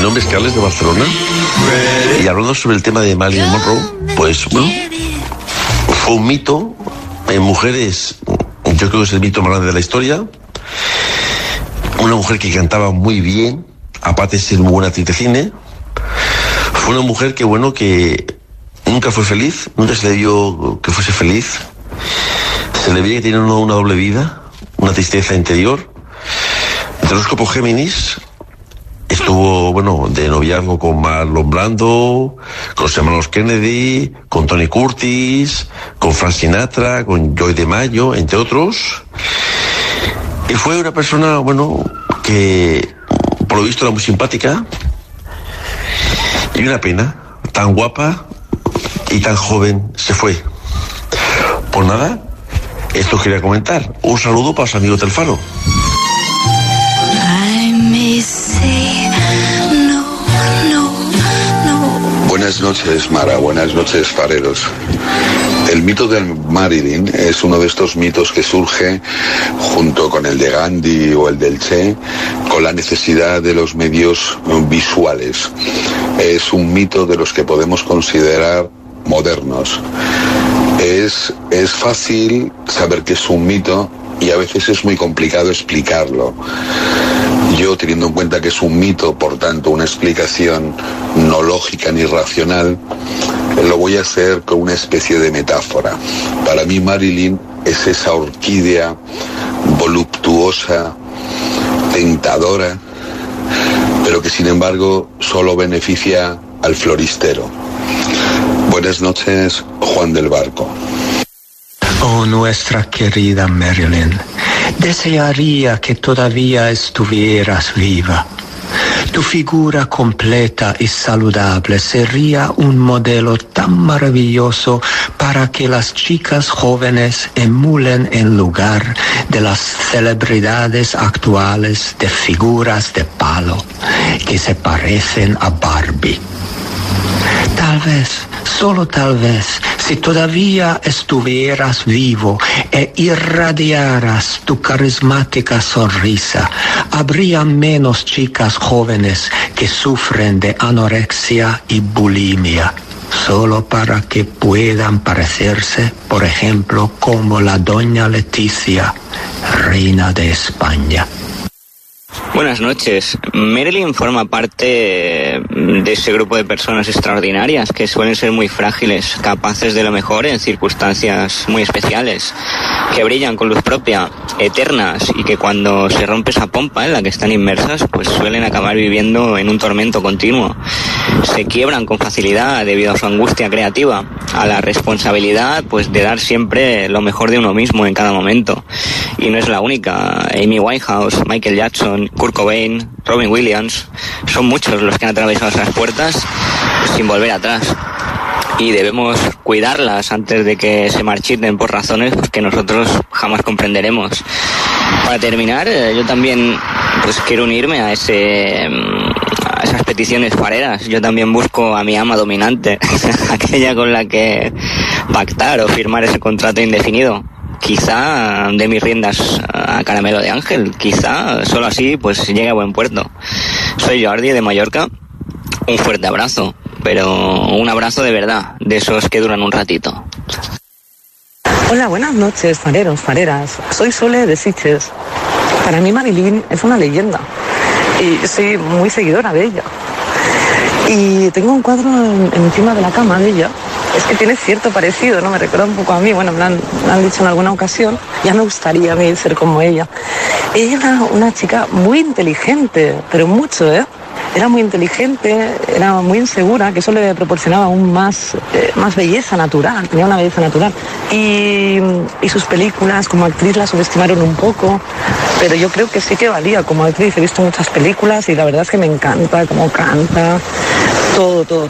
nombre es Carles de Barcelona. Y hablando sobre el tema de Marilyn Monroe, pues bueno, fue un mito en mujeres. Yo creo que es el mito más grande de la historia. Una mujer que cantaba muy bien, aparte de ser muy buena actriz de cine. Fue una mujer que, bueno, que nunca fue feliz, nunca se le vio que fuese feliz. Se le veía que tenía una doble vida, una tristeza interior. El horóscopo Géminis estuvo, bueno, de noviazgo con Marlon Brando, con los hermanos Kennedy, con Tony Curtis, con Frank Sinatra, con Joy DeMaio, entre otros. Y fue una persona, bueno, que por lo visto era muy simpática. Y una pena, tan guapa y tan joven se fue. Pues nada, esto quería comentar. Un saludo para los amigos del Faro. Buenas noches, Mara. Buenas noches, fareros. El mito de Marilyn es uno de estos mitos que surge junto con el de Gandhi o el del Che, con la necesidad de los medios visuales. Es un mito de los que podemos considerar modernos. Es fácil saber que es un mito y a veces es muy complicado explicarlo. Yo, teniendo en cuenta que es un mito, por tanto, una explicación no lógica ni racional, lo voy a hacer con una especie de metáfora. Para mí Marilyn es esa orquídea voluptuosa, tentadora, pero que sin embargo solo beneficia al floristero. Buenas noches, Juan del Barco. Oh, nuestra querida Marilyn, desearía que todavía estuvieras viva. Tu figura completa y saludable sería un modelo tan maravilloso para que las chicas jóvenes emulen en lugar de las celebridades actuales de figuras de palo que se parecen a Barbie. Tal vez, solo tal vez, si todavía estuvieras vivo e irradiaras tu carismática sonrisa, habría menos chicas jóvenes que sufren de anorexia y bulimia, solo para que puedan parecerse, por ejemplo, como la doña Leticia, reina de España. Buenas noches. Marilyn forma parte de ese grupo de personas extraordinarias que suelen ser muy frágiles, capaces de lo mejor en circunstancias muy especiales, que brillan con luz propia, eternas, y que cuando se rompe esa pompa en la que están inmersas, pues suelen acabar viviendo en un tormento continuo. Se quiebran con facilidad debido a su angustia creativa, a la responsabilidad pues de dar siempre lo mejor de uno mismo en cada momento. Y no es la única. Amy Winehouse, Michael Jackson, Kurt Cobain, Robin Williams, son muchos los que han atravesado esas puertas sin volver atrás. Y debemos cuidarlas antes de que se marchiten por razones que nosotros jamás comprenderemos. Para terminar, yo también pues quiero unirme a esas peticiones fareras. Yo también busco a mi ama dominante, aquella con la que pactar o firmar ese contrato indefinido. Quizá de mis riendas a caramelo de ángel, quizá solo así pues llegue a buen puerto. Soy Jordi de Mallorca. Un fuerte abrazo, pero un abrazo de verdad, de esos que duran un ratito. Hola, buenas noches, fareros, fareras. Soy Sole de Sitges. Para mí Marilyn es una leyenda y soy muy seguidora de ella. Y tengo un cuadro encima de la cama de ella. Es que tiene cierto parecido, ¿no? Me recuerda un poco a mí, bueno, me han dicho en alguna ocasión. Ya me gustaría a mí ser como ella. Ella era una chica muy inteligente, pero mucho, ¿eh? Era muy inteligente, era muy insegura, que eso le proporcionaba aún más belleza natural, tenía una belleza natural. Y sus películas como actriz la subestimaron un poco, pero yo creo que sí que valía como actriz. He visto muchas películas y la verdad es que me encanta cómo canta, todo.